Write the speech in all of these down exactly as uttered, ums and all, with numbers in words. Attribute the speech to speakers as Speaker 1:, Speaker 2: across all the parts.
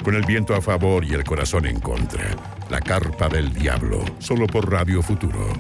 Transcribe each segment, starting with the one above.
Speaker 1: Con el viento a favor y el corazón en contra. La carpa del diablo, solo por Radio Futuro.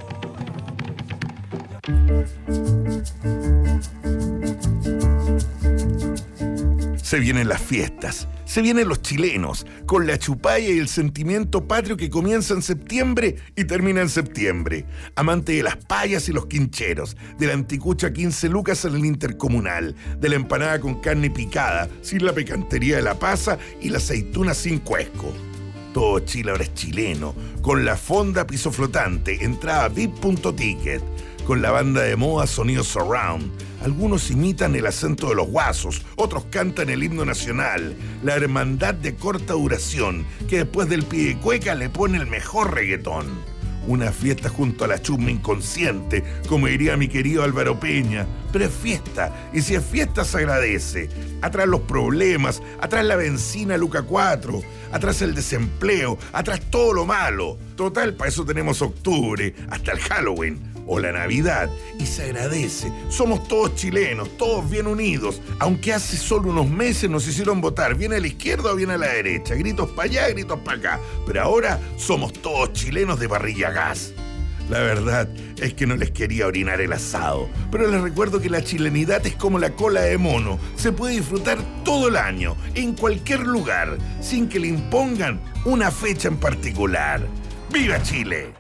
Speaker 2: Se vienen las fiestas, se vienen los chilenos, con la chupalla y el sentimiento patrio que comienza en septiembre y termina en septiembre. Amante de las payas y los quincheros, de la anticucha quince lucas en el Intercomunal, de la empanada con carne picada, sin la picantería de la pasa y la aceituna sin cuesco. Todo Chile ahora es chileno, con la fonda piso flotante, entrada V I P punto ticket, con la banda de moda Sonido Surround. Algunos imitan el acento de los guasos, otros cantan el himno nacional, la hermandad de corta duración, que después del pie de cueca le pone el mejor reggaetón. Una fiesta junto a la chusma inconsciente, como diría mi querido Álvaro Peña. Pero es fiesta, y si es fiesta se agradece. Atrás los problemas, atrás la benzina Luca cuatro, atrás el desempleo, atrás todo lo malo. Total, para eso tenemos octubre, hasta el Halloween o la Navidad, y se agradece. Somos todos chilenos, todos bien unidos, aunque hace solo unos meses nos hicieron votar bien a la izquierda o bien a la derecha, gritos para allá, gritos para acá, pero ahora somos todos chilenos de parrilla a gas. La verdad es que no les quería orinar el asado, pero les recuerdo que la chilenidad es como la cola de mono, se puede disfrutar todo el año, en cualquier lugar, sin que le impongan una fecha en particular. ¡Viva Chile!